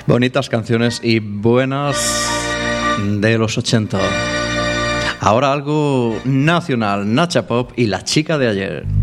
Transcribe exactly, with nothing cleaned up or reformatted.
Bonitas canciones y buenas de los ochenta. Ahora algo nacional, Nacha Pop y La chica de ayer.